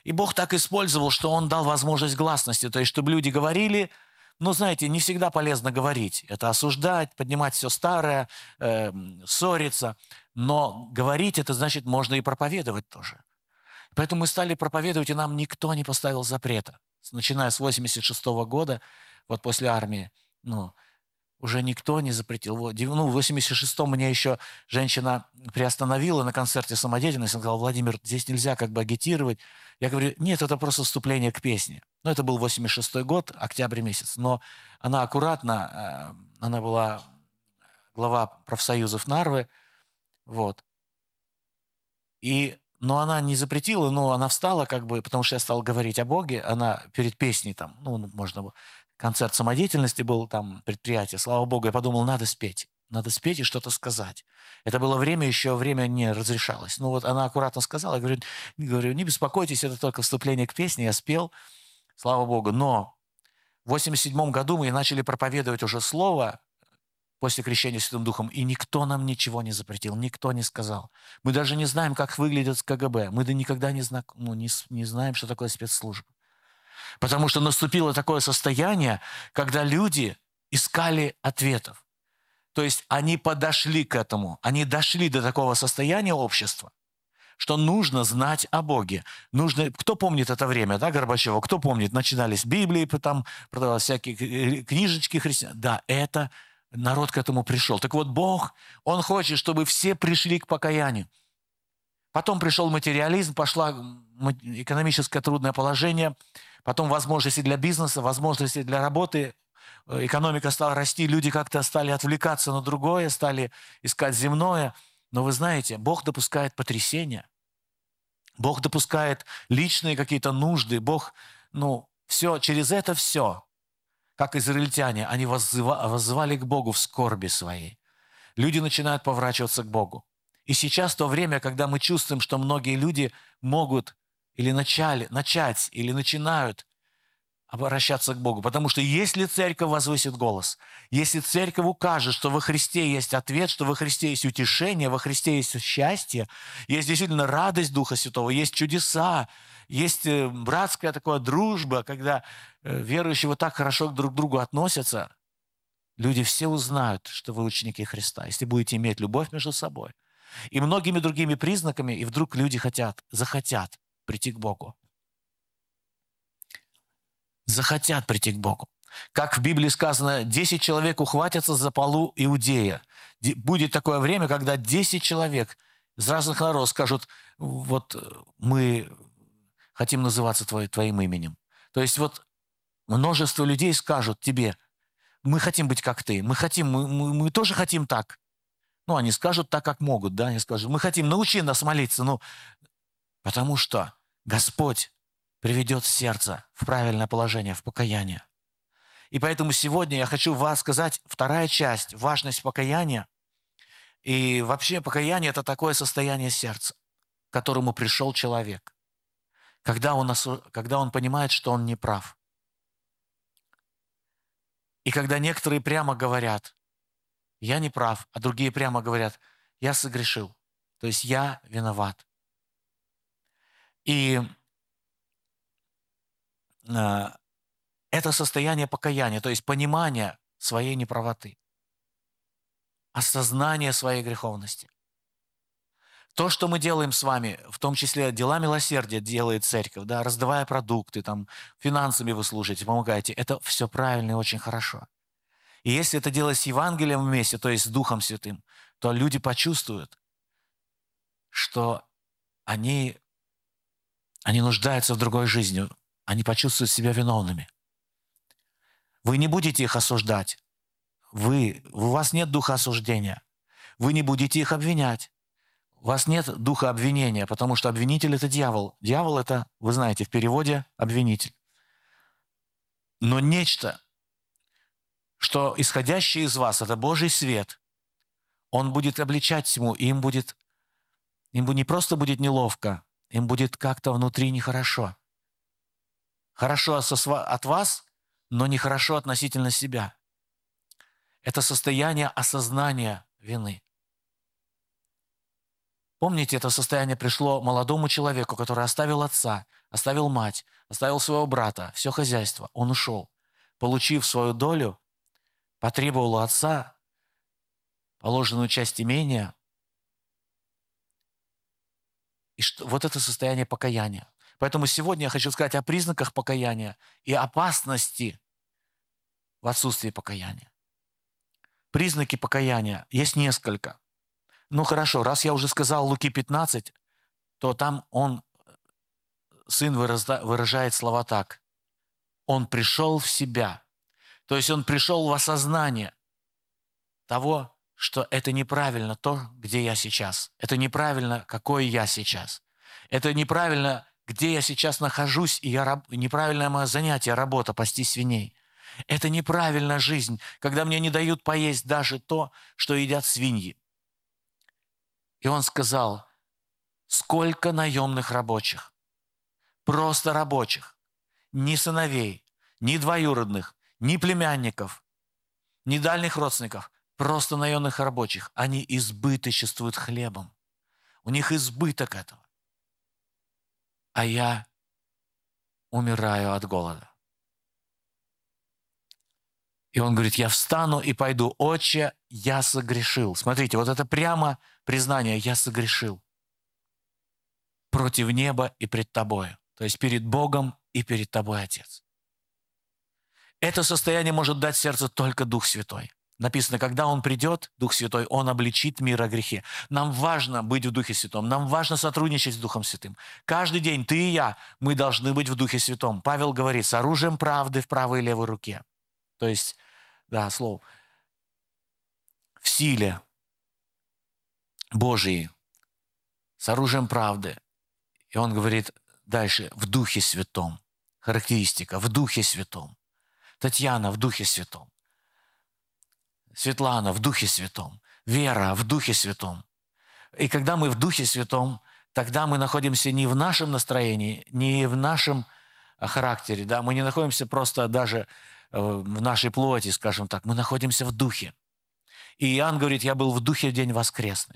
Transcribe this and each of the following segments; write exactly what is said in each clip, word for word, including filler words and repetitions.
И Бог так использовал, что Он дал возможность гласности, то есть чтобы люди говорили. Ну, знаете, не всегда полезно говорить. Это осуждать, поднимать все старое, э, ссориться. Но говорить — это значит, можно и проповедовать тоже. Поэтому мы стали проповедовать, и нам никто не поставил запрета. Начиная с восемьдесят шестого года, вот после армии, ну, уже никто не запретил. Вот, ну, в восемьдесят шестом меня еще женщина приостановила на концерте самодеятельности. Она сказала: Владимир, здесь нельзя как бы агитировать. Я говорю: нет, это просто вступление к песне. Ну, это был восемьдесят шестой год, октябрь месяц. Но она аккуратно, э, она была глава профсоюзов Нарвы, вот. И, но она не запретила, но она встала как бы, потому что я стал говорить о Боге. Она перед песней там, ну, можно было, концерт самодеятельности был, там, предприятие, слава Богу, я подумал, надо спеть. Надо спеть и что-то сказать. Это было время, еще время не разрешалось. Ну вот она аккуратно сказала, я говорю, говорю, не беспокойтесь, это только вступление к песне, я спел, слава Богу. Но в восемьдесят седьмом году мы начали проповедовать уже слово после крещения Святым Духом, и никто нам ничего не запретил, никто не сказал. Мы даже не знаем, как выглядит КГБ. Мы да никогда не, зна... ну, не, не знаем, что такое спецслужба. Потому что наступило такое состояние, когда люди искали ответов. То есть они подошли к этому, они дошли до такого состояния общества, что нужно знать о Боге. Нужно... Кто помнит это время, да, Горбачева? Кто помнит? Начинались Библии, потом продавались всякие книжечки христиан. Да, это народ к этому пришел. Так вот, Бог, Он хочет, чтобы все пришли к покаянию. Потом пришел материализм, пошло экономическое трудное положение, потом возможности для бизнеса, возможности для работы. Экономика стала расти, люди как-то стали отвлекаться на другое, стали искать земное. Но вы знаете, Бог допускает потрясения. Бог допускает личные какие-то нужды. Бог, ну, все, через это все, как израильтяне, они воззвали к Богу в скорби своей. Люди начинают поворачиваться к Богу. И сейчас то время, когда мы чувствуем, что многие люди могут или начали, начать, или начинают обращаться к Богу. Потому что если церковь возвысит голос, если церковь укажет, что во Христе есть ответ, что во Христе есть утешение, во Христе есть счастье, есть действительно радость Духа Святого, есть чудеса, есть братская такая дружба, когда верующие вот так хорошо друг к другу относятся, люди все узнают, что вы ученики Христа, если будете иметь любовь между собой. И многими другими признаками, и вдруг люди хотят, захотят прийти к Богу. Захотят прийти к Богу. Как в Библии сказано, десять человек ухватятся за полу Иудея. Будет такое время, когда десять человек из разных народов скажут: вот мы хотим называться твоим именем. То есть вот множество людей скажут тебе: мы хотим быть как ты, мы хотим, мы, мы, мы тоже хотим так. Ну, они скажут так, как могут, да, они скажут: мы хотим, научи нас молиться, ну, потому что Господь приведет сердце в правильное положение, в покаяние. И поэтому сегодня я хочу вас сказать, вторая часть, важность покаяния. И вообще покаяние – это такое состояние сердца, к которому пришел человек, когда он, когда он понимает, что он не прав. И когда некоторые прямо говорят: я не прав, а другие прямо говорят: я согрешил, то есть я виноват. И э, это состояние покаяния, то есть понимание своей неправоты, осознание своей греховности. То, что мы делаем с вами, в том числе дела милосердия делает церковь, да, раздавая продукты, там, финансами вы служите, помогаете, это все правильно и очень хорошо. И если это делать с Евангелием вместе, то есть с Духом Святым, то люди почувствуют, что они, они нуждаются в другой жизни, они почувствуют себя виновными. Вы не будете их осуждать. Вы, у вас нет духа осуждения. Вы не будете их обвинять. У вас нет духа обвинения, потому что обвинитель – это дьявол. Дьявол – это, вы знаете, в переводе обвинитель. Но нечто, что исходящее из вас – это Божий свет, он будет обличать всему, и им будет, им не просто будет неловко, им будет как-то внутри нехорошо. Хорошо от вас, но нехорошо относительно себя. Это состояние осознания вины. Помните, это состояние пришло молодому человеку, который оставил отца, оставил мать, оставил своего брата, все хозяйство. Он ушел. Получив свою долю, потребовал у отца положенную часть имения. И что, вот это состояние покаяния. Поэтому сегодня я хочу сказать о признаках покаяния и опасности в отсутствии покаяния. Признаки покаяния есть несколько. Ну хорошо, раз я уже сказал Луки пятнадцать, то там он, сын выражает слова так. Он пришел в себя. То есть он пришел в осознание того, что это неправильно то, где я сейчас. Это неправильно, какой я сейчас. Это неправильно, где я сейчас нахожусь, и я раб... неправильное мое занятие, работа, пасти свиней. Это неправильная жизнь, когда мне не дают поесть даже то, что едят свиньи. И он сказал, сколько наемных рабочих, просто рабочих, ни сыновей, ни двоюродных, ни племянников, ни дальних родственников, просто наемных рабочих. Они избыточествуют хлебом. У них избыток этого. А я умираю от голода. И он говорит, я встану и пойду. Отче, я согрешил. Смотрите, вот это прямо признание, я согрешил против неба и пред тобою. То есть перед Богом и перед тобой, Отец. Это состояние может дать сердцу только Дух Святой. Написано, когда Он придет, Дух Святой, Он обличит мир о грехе. Нам важно быть в Духе Святом, нам важно сотрудничать с Духом Святым. Каждый день ты и я, мы должны быть в Духе Святом. Павел говорит, с оружием правды в правой и левой руке. То есть, да, слово, в силе Божией, с оружием правды. И он говорит дальше, в Духе Святом. Характеристика, в Духе Святом. Татьяна в Духе Святом. Светлана в Духе Святом. Вера в Духе Святом. И когда мы в Духе Святом, тогда мы находимся не в нашем настроении, не в нашем характере. Да? Мы не находимся просто даже в нашей плоти, скажем так. Мы находимся в Духе. И Иоанн говорит, я был в Духе в день воскресный.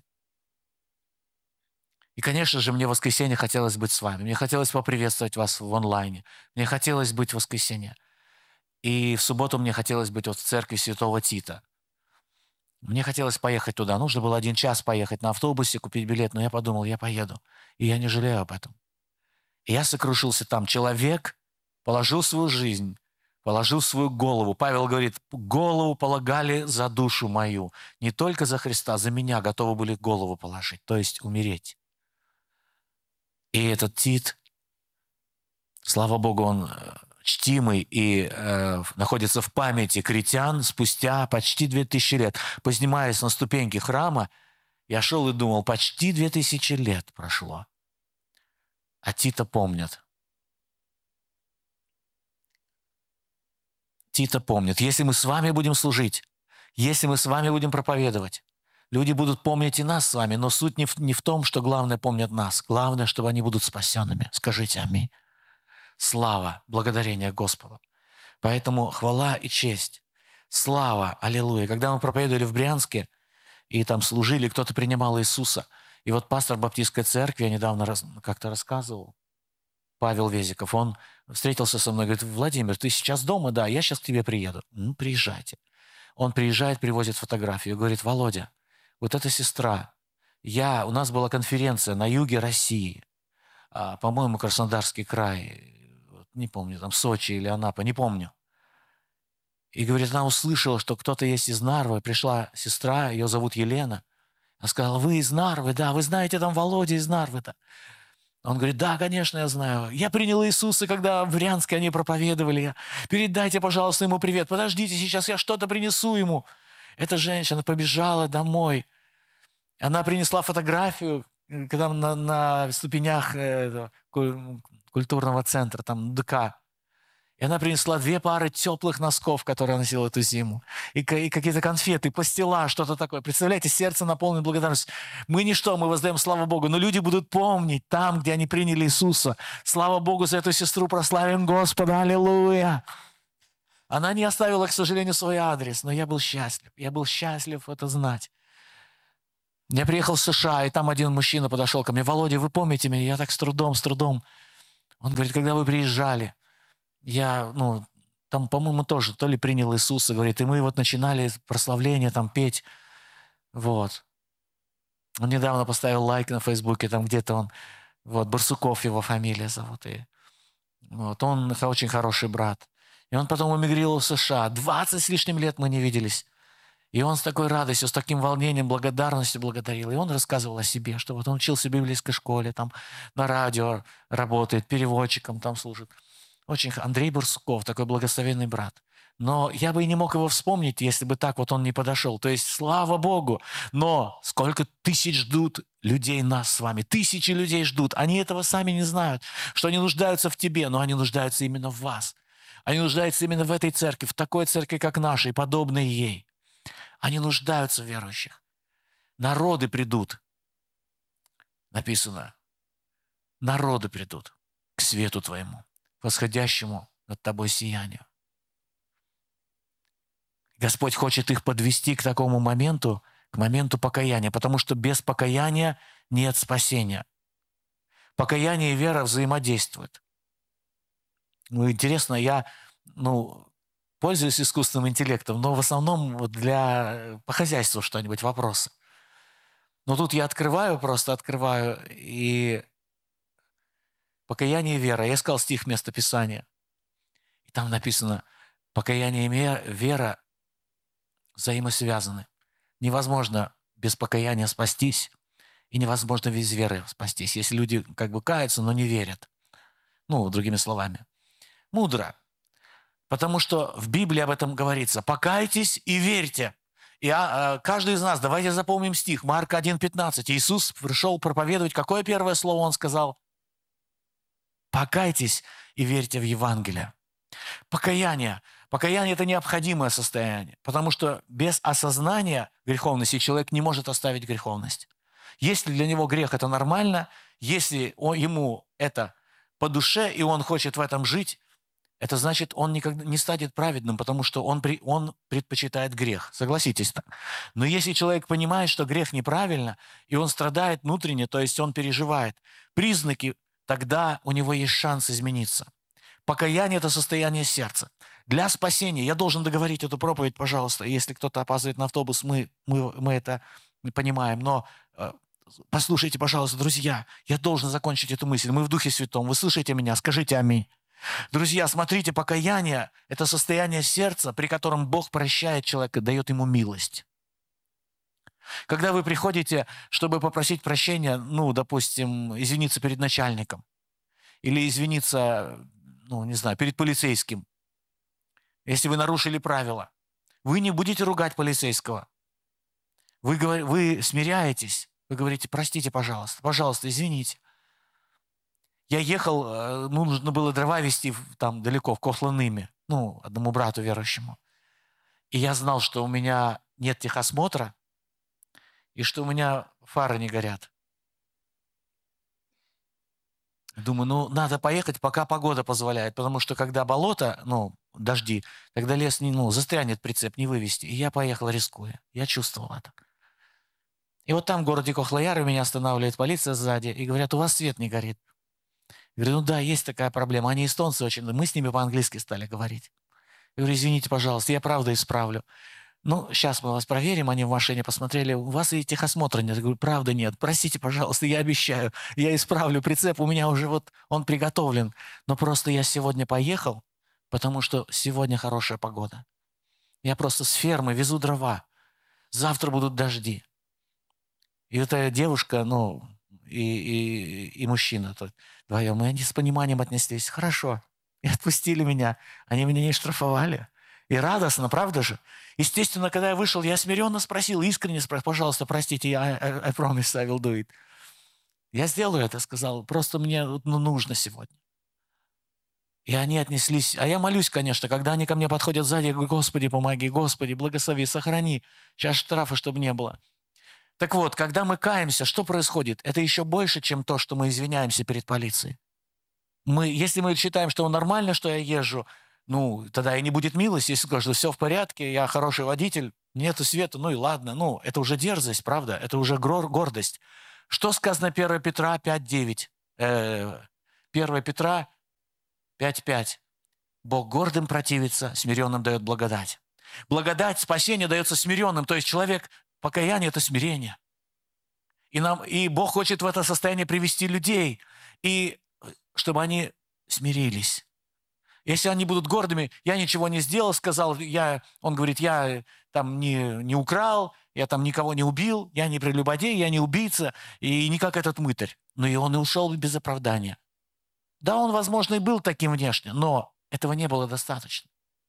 И, конечно же, мне в воскресенье хотелось быть с вами. Мне хотелось поприветствовать вас в онлайне. Мне хотелось быть в воскресенье. И в субботу мне хотелось быть вот в церкви Святого Тита. Мне хотелось поехать туда. Нужно было один час поехать на автобусе, купить билет. Но я подумал, я поеду. И я не жалею об этом. И я сокрушился там. Человек положил свою жизнь, положил свою голову. Павел говорит, голову полагали за душу мою. Не только за Христа, за меня готовы были голову положить. То есть умереть. И этот Тит, слава Богу, он чтимый и э, находится в памяти критян спустя почти две тысячи лет. Поднимаясь на ступеньки храма, я шел и думал, почти две тысячи лет прошло. А Тита помнят. Тита помнит. Если мы с вами будем служить, если мы с вами будем проповедовать, люди будут помнить и нас с вами, но суть не в, не в том, что главное помнят нас. Главное, чтобы они будут спасенными. Скажите аминь. Слава, благодарение Господу. Поэтому хвала и честь. Слава, аллилуйя. Когда мы проповедовали в Брянске, и там служили, кто-то принимал Иисуса. И вот пастор Баптистской церкви, я недавно раз, как-то рассказывал, Павел Везиков, он встретился со мной, говорит, Владимир, ты сейчас дома? Да, я сейчас к тебе приеду. Ну, приезжайте. Он приезжает, привозит фотографию, говорит, Володя, вот эта сестра, я, у нас была конференция на юге России, а, по-моему, Краснодарский край, не помню, там Сочи или Анапа, не помню. И, говорит, она услышала, что кто-то есть из Нарвы. Пришла сестра, ее зовут Елена. Она сказала, вы из Нарвы? Да, вы знаете там Володя из Нарвы-то? Он говорит, да, конечно, я знаю. Я принял Иисуса, когда в Брянске они проповедовали. Передайте, пожалуйста, ему привет. Подождите, сейчас я что-то принесу ему. Эта женщина побежала домой. Она принесла фотографию, когда на, на ступенях этого, культурного центра, там ДК. И она принесла две пары теплых носков, которые она носила эту зиму. И, и какие-то конфеты, пастила, что-то такое. Представляете, сердце наполнено благодарностью. Мы ничто, мы воздаем славу Богу. Но люди будут помнить там, где они приняли Иисуса. Слава Богу за эту сестру, прославим Господа. Аллилуйя. Она не оставила, к сожалению, свой адрес, но я был счастлив. Я был счастлив это знать. Я приехал в США, и там один мужчина подошел ко мне. Володя, вы помните меня? Я так с трудом, с трудом Он говорит, когда вы приезжали, я, ну, там, по-моему, тоже то ли принял Иисуса, говорит, и мы вот начинали прославление там петь, вот. Он недавно поставил лайк на Фейсбуке, там где-то он, вот, Барсуков его фамилия зовут, и вот, он х- очень хороший брат. И он потом эмигрировал в США. двадцать с лишним лет мы не виделись. И он с такой радостью, с таким волнением, благодарностью благодарил. И он рассказывал о себе, что вот он учился в библейской школе, там на радио работает, переводчиком там служит. Очень х- Андрей Барсуков, такой благословенный брат. Но я бы и не мог его вспомнить, если бы так вот он не подошел. То есть, слава Богу. Но сколько тысяч ждут людей нас с вами. Тысячи людей ждут. Они этого сами не знают, что они нуждаются в тебе, но они нуждаются именно в вас. Они нуждаются именно в этой церкви, в такой церкви, как наша, и подобной ей. Они нуждаются в верующих. Народы придут, написано, народы придут к свету твоему, восходящему над тобой сиянию. Господь хочет их подвести к такому моменту, к моменту покаяния, потому что без покаяния нет спасения. Покаяние и вера взаимодействуют. Ну, интересно, я, ну, пользуюсь искусственным интеллектом, но в основном вот для, э, по хозяйству что-нибудь, вопросы. Но тут я открываю, просто открываю, и покаяние и вера. Я искал стих вместо Писания. И там написано, покаяние и ме- вера взаимосвязаны. Невозможно без покаяния спастись, и невозможно без веры спастись, если люди как бы каются, но не верят. Ну, другими словами. Мудро. Потому что в Библии об этом говорится. Покайтесь и верьте. И а, а, каждый из нас, давайте запомним стих, Марка один пятнадцать. Иисус пришел проповедовать. Какое первое слово Он сказал? Покайтесь и верьте в Евангелие. Покаяние. Покаяние – это необходимое состояние, потому что без осознания греховности человек не может оставить греховность. Если для него грех – это нормально, если он, ему это по душе, и он хочет в этом жить, это значит, он никогда не станет праведным, потому что он, при, он предпочитает грех. Согласитесь так. Но если человек понимает, что грех неправильно, и он страдает внутренне, то есть он переживает, признаки, тогда у него есть шанс измениться. Покаяние – это состояние сердца. Для спасения, я должен договорить эту проповедь, пожалуйста, если кто-то опаздывает на автобус, мы, мы, мы это понимаем, но э, послушайте, пожалуйста, друзья, я должен закончить эту мысль. Мы в Духе Святом, вы слышите меня, скажите аминь. Друзья, смотрите, покаяние – это состояние сердца, при котором Бог прощает человека, дает ему милость. Когда вы приходите, чтобы попросить прощения, ну, допустим, извиниться перед начальником, или извиниться, ну, не знаю, перед полицейским, если вы нарушили правила, вы не будете ругать полицейского. Вы, говор- вы смиряетесь, вы говорите, простите, пожалуйста, пожалуйста, извините. Я ехал, э, ну, нужно было дрова везти в- там далеко, в Кохланыме, ну, одному брату верующему. И я знал, что у меня нет техосмотра, и что у меня фары не горят. Думаю, ну, надо поехать, пока погода позволяет, потому что когда болото, ну, дожди, тогда лес не, ну, застрянет прицеп, не вывести. И я поехал, рискуя. Я чувствовал это. И вот там, в городе Кохлояры, меня останавливает полиция сзади и говорят, у вас свет не горит. Я говорю, ну да, есть такая проблема. Они эстонцы очень, мы с ними по-английски стали говорить. Я говорю, извините, пожалуйста, я правда исправлю. Ну, сейчас мы вас проверим, они в машине посмотрели, у вас и техосмотра нет. Я говорю, правда нет, простите, пожалуйста, я обещаю, я исправлю прицеп, у меня уже вот он приготовлен. Но просто я сегодня поехал, потому что сегодня хорошая погода. Я просто с фермы везу дрова. Завтра будут дожди. И эта девушка, ну, и, и, и мужчина тот, вдвоем, и они с пониманием отнеслись. Хорошо. И отпустили меня. Они меня не штрафовали. И радостно, правда же? Естественно, когда я вышел, я смиренно спросил, искренне спросил, пожалуйста, простите, я I, I, I promise I will do it. Я сделаю это, сказал, просто мне вот, ну, нужно сегодня. И они отнеслись, а я молюсь, конечно, когда они ко мне подходят сзади, я говорю, Господи, помоги, Господи, благослови, сохрани, сейчас штрафа, чтобы не было. Так вот, когда мы каемся, что происходит? Это еще больше, чем то, что мы извиняемся перед полицией. Мы, если мы считаем, что нормально, что я езжу, ну, тогда и не будет милости, если скажу, что все в порядке, я хороший водитель, нету света, ну и ладно. Ну, это уже дерзость, правда? Это уже гор- гордость. Что сказано первое Петра пять девять? Э, первое Петра пять пять. Бог гордым противится, смиренным дает благодать. Благодать, спасение дается смиренным. То есть человек, покаяние – это смирение. И, нам, и Бог хочет в это состояние привести людей, и чтобы они смирились. Если они будут гордыми, я ничего не сделал, сказал, я, он говорит, я там не, не украл, я там никого не убил, я не прелюбодей, я не убийца, и не как этот мытарь. Но и он и ушел без оправдания. Да, он, возможно, и был таким внешне, но этого не было достаточно.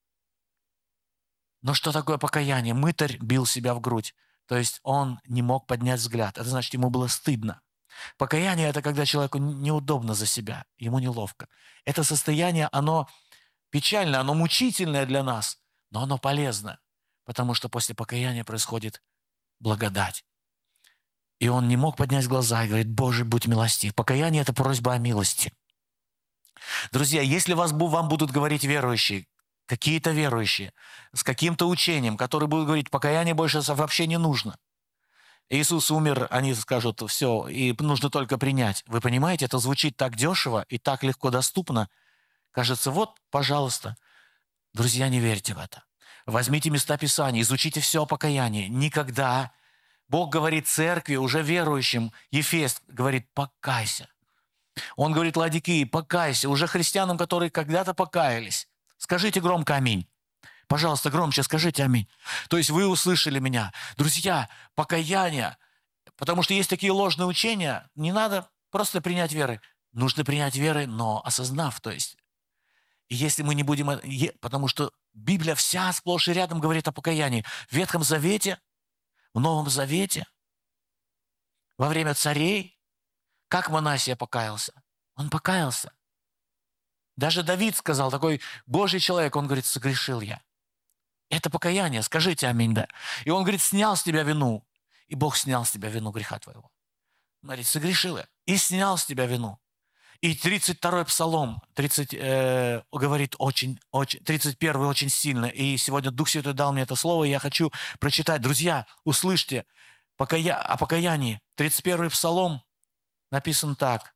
Но что такое покаяние? Мытарь бил себя в грудь. То есть он не мог поднять взгляд. Это значит, ему было стыдно. Покаяние – это когда человеку неудобно за себя, ему неловко. Это состояние, оно печальное, оно мучительное для нас, но оно полезно, потому что после покаяния происходит благодать. И он не мог поднять глаза и говорит: «Боже, будь милостив». Покаяние – это просьба о милости. Друзья, если вас, вам будут говорить верующие, какие-то верующие, с каким-то учением, которые будут говорить, покаяние больше вообще не нужно. Иисус умер, они скажут, все, и нужно только принять. Вы понимаете, это звучит так дешево и так легко доступно. Кажется, вот, пожалуйста. Друзья, не верьте в это. Возьмите места Писания, изучите все о покаянии. Никогда. Бог говорит церкви, уже верующим, Ефес говорит: покайся. Он говорит Ладикии: покайся. Уже христианам, которые когда-то покаялись. Скажите громко аминь. Пожалуйста, громче скажите аминь. То есть вы услышали меня. Друзья, покаяние. Потому что есть такие ложные учения. Не надо просто принять веры. Нужно принять веры, но осознав. То есть, если мы не будем... Потому что Библия вся сплошь и рядом говорит о покаянии. В Ветхом Завете, в Новом Завете, во время царей, как Манасия покаялся? Он покаялся. Даже Давид сказал, такой Божий человек, он говорит: согрешил я. Это покаяние, скажите аминь, да. И он говорит: снял с тебя вину. И Бог снял с тебя вину греха твоего. Он говорит: согрешил я. И снял с тебя вину. И тридцать второй Псалом, тридцать, э, говорит очень, очень, тридцать первый очень сильно. И сегодня Дух Святой дал мне это слово, и я хочу прочитать. Друзья, услышьте покая... о покаянии. тридцать первый Псалом написан так.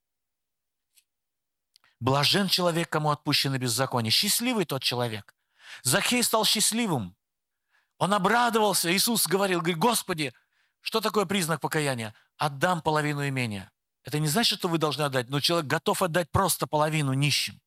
Блажен человек, кому отпущено беззаконие. Счастливый тот человек. Закхей стал счастливым. Он обрадовался. Иисус говорил, говорит: Господи, что такое признак покаяния? Отдам половину имения. Это не значит, что вы должны отдать, но человек готов отдать просто половину нищим.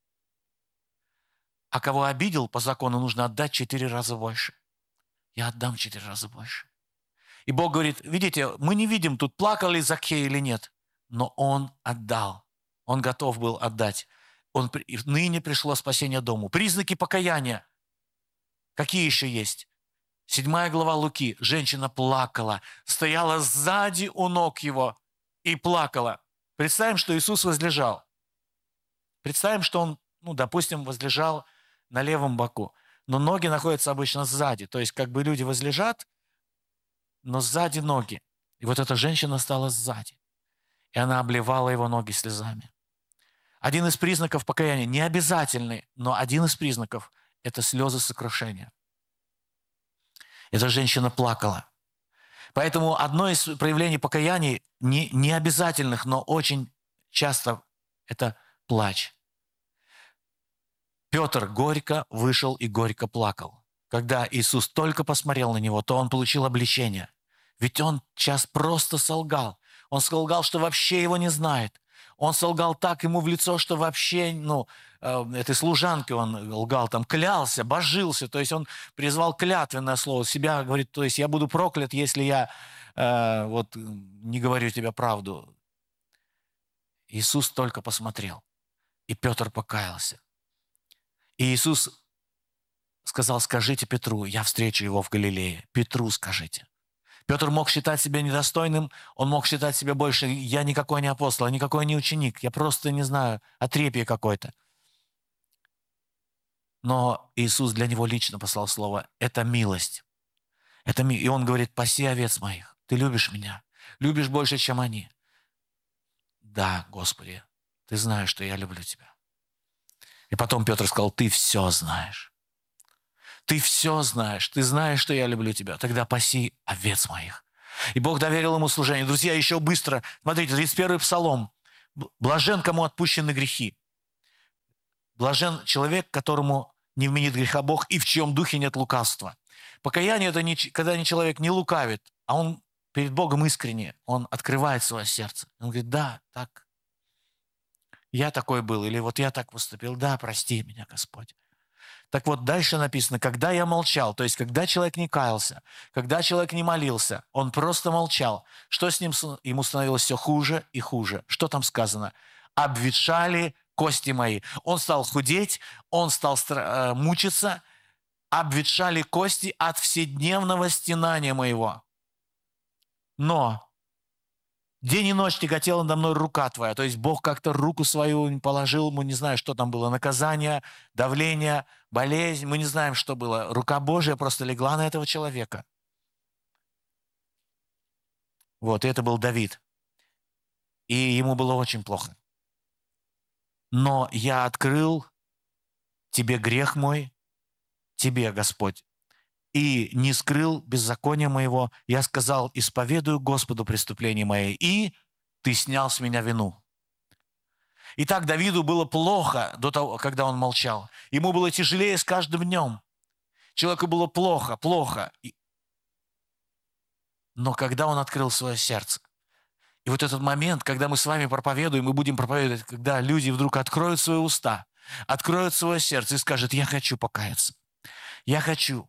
А кого обидел, по закону нужно отдать четыре раза больше. Я отдам четыре раза больше. И Бог говорит: видите, мы не видим, тут плакал ли Закхей или нет, но он отдал. Он готов был отдать. Он, ныне пришло спасение дому. Признаки покаяния. Какие еще есть? Седьмая глава Луки. Женщина плакала, стояла сзади у ног его и плакала. Представим, что Иисус возлежал. Представим, что он, ну, допустим, возлежал на левом боку, но ноги находятся обычно сзади. То есть как бы люди возлежат, но сзади ноги. И вот эта женщина стала сзади. И она обливала его ноги слезами. Один из признаков покаяния, не обязательный, но один из признаков – это слезы сокрушения. Эта женщина плакала. Поэтому одно из проявлений покаяния, не, не обязательных, но очень часто – это плач. Петр горько вышел и горько плакал. Когда Иисус только посмотрел на него, то он получил обличение. Ведь он сейчас просто солгал. Он солгал, что вообще его не знает. Он солгал так ему в лицо, что вообще, ну, э, этой служанке он лгал, там, клялся, божился. То есть он призвал клятвенное слово себя, говорит, то есть я буду проклят, если я э, вот не говорю тебе правду. Иисус только посмотрел, и Петр покаялся. И Иисус сказал: скажите Петру, я встречу его в Галилее. Петру скажите. Петр мог считать себя недостойным, он мог считать себя больше: я никакой не апостол, я никакой не ученик, я просто, не знаю, отрепье какое-то. Но Иисус для него лично послал слово: это милость. Это ми... И он говорит: паси овец моих, ты любишь меня, любишь больше, чем они. Да, Господи, ты знаешь, что я люблю тебя. И потом Петр сказал: ты все знаешь. Ты все знаешь, ты знаешь, что я люблю тебя. Тогда паси овец моих. И Бог доверил ему служение. Друзья, еще быстро. Смотрите, тридцать первый Псалом. Б- Блажен, кому отпущены грехи. Блажен человек, которому не вменит греха Бог и в чьем духе нет лукавства. Покаяние – это не, ч- когда не человек не лукавит, а он перед Богом искренне, он открывает свое сердце. Он говорит, да, так, я такой был, или вот я так поступил, да, прости меня, Господь. Так вот, дальше написано, когда я молчал, то есть когда человек не каялся, когда человек не молился, он просто молчал. Что с ним? с- Ему становилось все хуже и хуже. Что там сказано? Обветшали кости мои. Он стал худеть, он стал стра- э, мучиться, обветшали кости от вседневного стенания моего. Но день и ночь тяготела надо мной рука твоя. То есть Бог как-то руку свою положил ему, не знаю, что там было, наказание, давление, болезнь. Мы не знаем, что было. Рука Божья просто легла на этого человека. Вот, и это был Давид. И ему было очень плохо. Но я открыл тебе грех мой, тебе, Господь, и не скрыл беззакония моего. Я сказал, исповедую Господу преступления мои, и ты снял с меня вину. Итак, Давиду было плохо до того, когда он молчал. Ему было тяжелее с каждым днем. Человеку было плохо, плохо. И- Но когда он открыл свое сердце, и вот этот момент, когда мы с вами проповедуем, мы будем проповедовать, когда люди вдруг откроют свои уста, откроют свое сердце и скажут, я хочу покаяться, я хочу.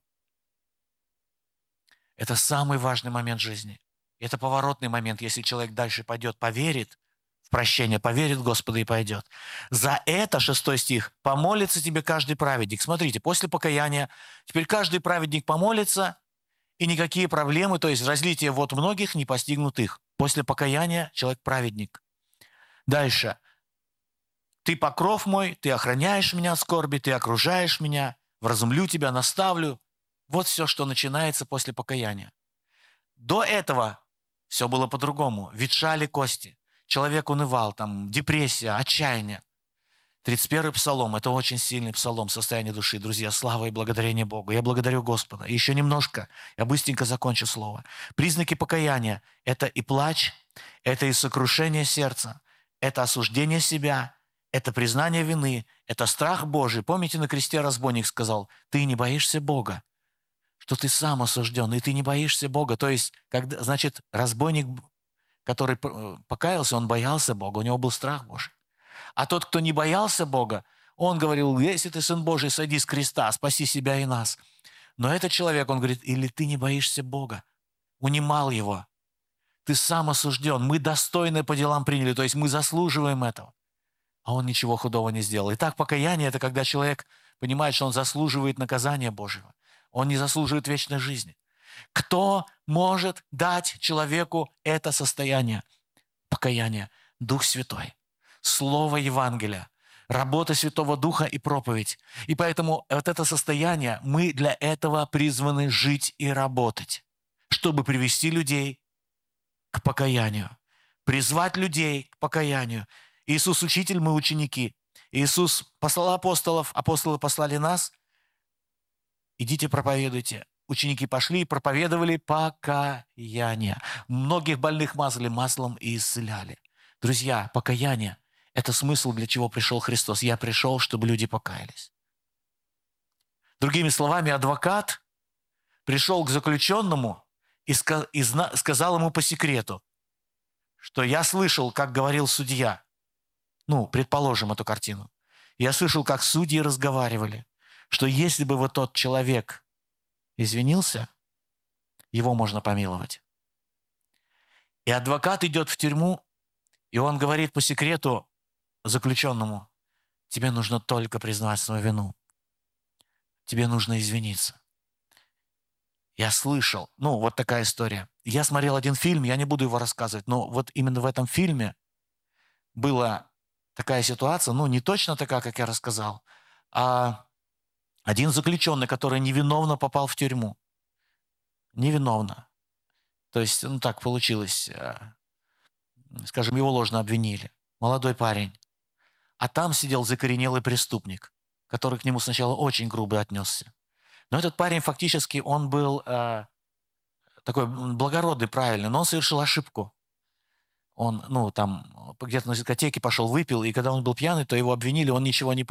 Это самый важный момент жизни. Это поворотный момент, если человек дальше пойдет, поверит в прощение, поверит в Господа и пойдет. За это, шестой стих, помолится тебе каждый праведник. Смотрите, после покаяния теперь каждый праведник помолится, и никакие проблемы, то есть разлитие вот многих, не постигнут их. После покаяния человек праведник. Дальше. Ты покров мой, ты охраняешь меня от скорби, ты окружаешь меня, вразумлю тебя, наставлю. Вот все, что начинается после покаяния. До этого все было по-другому. Ветшали кости. Человек унывал, там депрессия, отчаяние. тридцать первый псалом – это очень сильный псалом, состояние души. Друзья, слава и благодарение Богу. Я благодарю Господа. И еще немножко, я быстренько закончу слово. Признаки покаяния – это и плач, это и сокрушение сердца, это осуждение себя, это признание вины, это страх Божий. Помните, на кресте разбойник сказал, ты не боишься Бога, что ты сам осужден, и ты не боишься Бога. То есть, когда, значит, разбойник, который э, покаялся, он боялся Бога, у него был страх Божий. А тот, кто не боялся Бога, он говорил, если ты Сын Божий, сойди с креста, спаси себя и нас. Но этот человек, он говорит, или ты не боишься Бога, унимал его. Ты сам осужден, мы достойны по делам приняли, то есть мы заслуживаем этого. А он ничего худого не сделал. Итак, покаяние – это когда человек понимает, что он заслуживает наказания Божьего. Он не заслуживает вечной жизни. Кто может дать человеку это состояние покаяния? Дух Святой. Слово Евангелия, работа Святого Духа и проповедь. И поэтому вот это состояние, мы для этого призваны жить и работать, чтобы привести людей к покаянию, призвать людей к покаянию. Иисус учитель, мы ученики. Иисус послал апостолов, апостолы послали нас. Идите проповедуйте. Ученики пошли и проповедовали покаяние. Многих больных мазали маслом и исцеляли. Друзья, покаяние – это смысл, для чего пришел Христос. Я пришел, чтобы люди покаялись. Другими словами, адвокат пришел к заключенному и сказал ему по секрету, что я слышал, как говорил судья. Ну, предположим эту картину. Я слышал, как судьи разговаривали, что если бы вот тот человек извинился, его можно помиловать. И адвокат идет в тюрьму, и он говорит по секрету заключенному, тебе нужно только признать свою вину. Тебе нужно извиниться. Я слышал, ну, вот такая история. Я смотрел один фильм, я не буду его рассказывать, но вот именно в этом фильме была такая ситуация, ну, не точно такая, как я рассказал, а один заключенный, который невиновно попал в тюрьму. Невиновно. То есть, ну, так получилось, э, скажем, его ложно обвинили. Молодой парень. А там сидел закоренелый преступник, который к нему сначала очень грубо отнесся. Но этот парень фактически, он был э, такой благородный, правильный, но он совершил ошибку. Он, ну, там, где-то на дискотеке пошел, выпил, и когда он был пьяный, то его обвинили, он ничего не